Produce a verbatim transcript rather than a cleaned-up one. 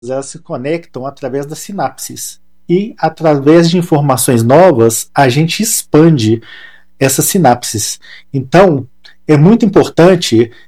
elas se conectam através das sinapses. E através de informações novas, a gente expande essas sinapses. Então, é muito importante